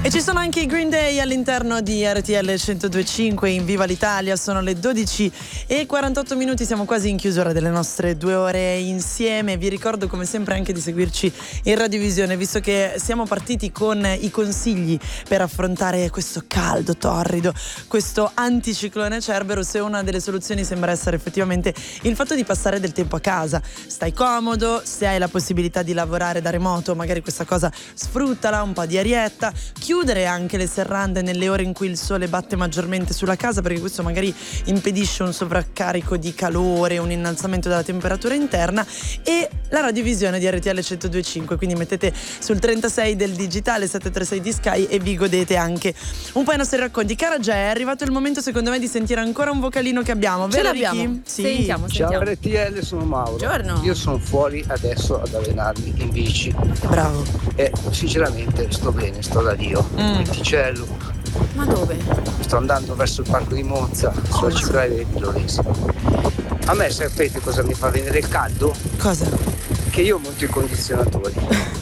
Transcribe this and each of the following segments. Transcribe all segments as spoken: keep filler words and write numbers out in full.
E ci sono anche i Green Day all'interno di R T L centodue e cinque in Viva l'Italia. Sono le dodici e quarantotto minuti, siamo quasi in chiusura delle nostre due ore insieme. Vi ricordo come sempre anche di seguirci in radiovisione, visto che siamo partiti con i consigli per affrontare questo caldo torrido, questo anticiclone Cerbero. Se una delle soluzioni sembra essere effettivamente il fatto di passare del tempo a casa, stai comodo, se hai la possibilità di lavorare da remoto magari questa cosa sfruttala, un po' di arietta, chiudere anche le serrande nelle ore in cui il sole batte maggiormente sulla casa, perché questo magari impedisce un sovraccarico di calore, un innalzamento della temperatura interna, e la radiovisione di R T L centodue e cinque, quindi mettete sul trentasei del digitale settecentotrentasei di Sky e vi godete anche un po' i nostri racconti. Cara Gia, è arrivato il momento secondo me di sentire ancora un vocalino che abbiamo, Ce vero l'abbiamo? Ricky? Sì. Sentiamo, sentiamo. Ciao R T L, sono Mauro. Buongiorno. Io sono fuori adesso ad allenarmi in bici Bravo. e sinceramente sto bene, sto da Dio. Mm. In Ticello, Ma dove? sto andando verso il parco di Monza, sulla ciclabile di Loresi. A me sapete cosa mi fa venire il caldo? Cosa? Che io monto i condizionatori.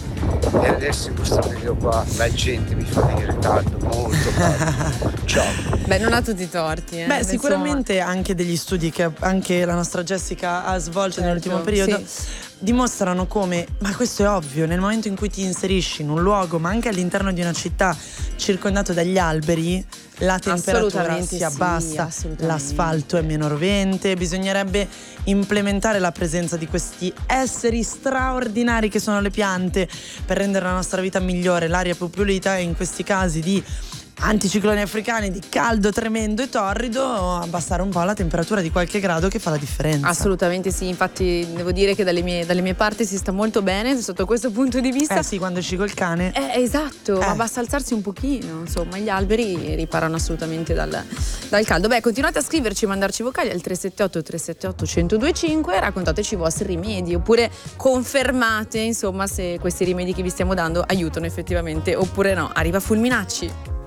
E adesso in questo periodo qua la gente mi fa venire caldo, molto caldo. Ciao. Beh, non ha tutti i torti. Eh. Beh, Insomma. sicuramente anche degli studi che anche la nostra Jessica ha svolto Certo, nell'ultimo periodo sì. dimostrano come, ma questo è ovvio, nel momento in cui ti inserisci in un luogo, ma anche all'interno di una città circondato dagli alberi, la temperatura Assolutamente si abbassa, sì, l'asfalto è meno rovente. Bisognerebbe implementare la presenza di questi esseri straordinari che sono le piante per rendere la nostra vita migliore, l'aria più pulita, e in questi casi di anticicloni africani, di caldo tremendo e torrido, abbassare un po' la temperatura di qualche grado che fa la differenza. Assolutamente sì, infatti devo dire che dalle mie, dalle mie parti si sta molto bene sotto questo punto di vista. Eh sì, quando esci col cane. Eh, esatto, Eh. ma basta alzarsi un pochino, insomma, gli alberi riparano assolutamente dal, dal caldo. Beh, continuate a scriverci, mandarci vocali al tre sette otto tre sette otto uno zero due cinque e raccontateci i vostri rimedi, oppure confermate, insomma, se questi rimedi che vi stiamo dando aiutano effettivamente oppure no. Arriva Fulminacci.